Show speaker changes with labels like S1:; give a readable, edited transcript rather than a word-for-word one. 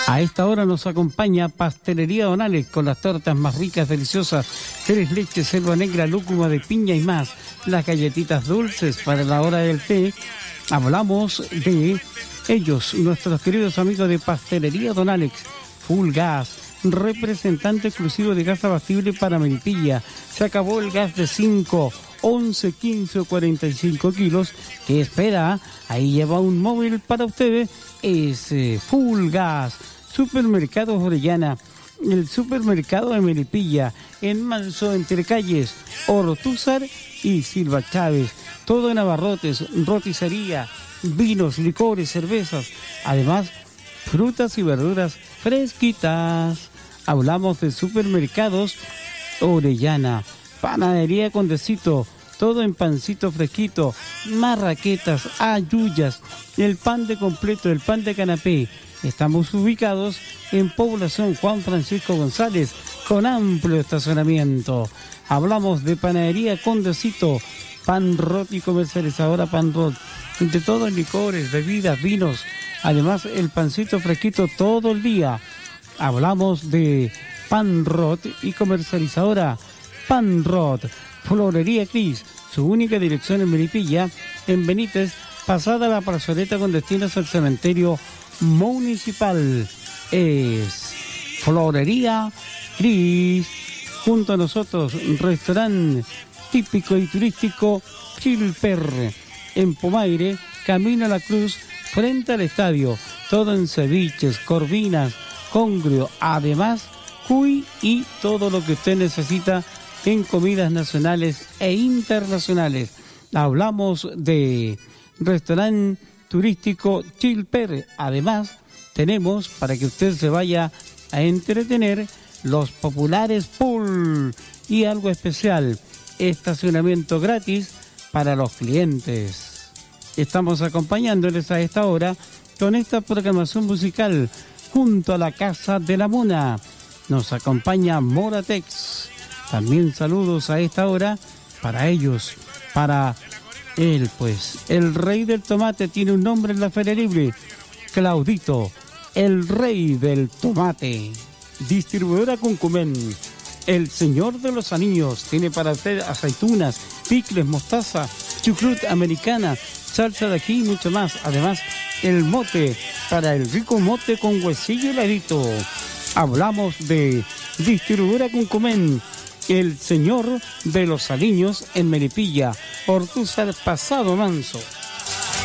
S1: A esta hora nos acompaña Pastelería Don Alex con las tortas más ricas, deliciosas, tres leches, selva negra, lúcuma de piña y más. Las galletitas dulces para la hora del té. Hablamos de ellos, nuestros queridos amigos de Pastelería Don Alex. Full Gas, representante exclusivo de gas abastible para Melipilla. Se acabó el gas de 5, 11, 15 o 45 kilos. ¿Qué espera? Ahí lleva un móvil para ustedes. Es Full Gas. Supermercados Orellana, el supermercado de Melipilla, en Manso, entre calles Ortúzar y Silva Chávez. Todo en abarrotes, roticería, vinos, licores, cervezas. Además, frutas y verduras fresquitas. Hablamos de supermercados Orellana, panadería Condecito, todo en pancito fresquito, marraquetas, ayuyas, el pan de completo, el pan de canapé. Estamos ubicados en Población Juan Francisco González, con amplio estacionamiento. Hablamos de panadería Condecito, pan rot y comercializadora pan rot, de todo en licores, bebidas, vinos. Además, el pancito fresquito todo el día. Hablamos de pan rot y comercializadora pan rot. Florería Cris, su única dirección en Melipilla, en Benítez, pasada la plazoleta con destinos al cementerio municipal. Es Florería Cris. Junto a nosotros, restaurante típico y turístico Chilper, en Pomaire, camino a la Cruz, frente al estadio. Todo en ceviches, corvinas, congrio, además cuy y todo lo que usted necesita en comidas nacionales e internacionales. Hablamos de restaurante turístico Chilper. Además, tenemos, para que usted se vaya a entretener, los populares pool y algo especial, estacionamiento gratis para los clientes. Estamos acompañándoles a esta hora con esta programación musical junto a la Casa de la Mona. Nos acompaña Moratex. También saludos a esta hora para ellos, para él, pues. El rey del tomate tiene un nombre en la Feria Libre. Claudito, el rey del tomate. Distribuidora Cuncumén, el señor de los anillos. Tiene para usted aceitunas, picles, mostaza, chucrut americana, salsa de ají y mucho más. Además, el mote, para el rico mote con huesillo heladito. Hablamos de Distribuidora Cuncumén, el señor de los aliños en Melipilla, Ortúzar, pasado Manso.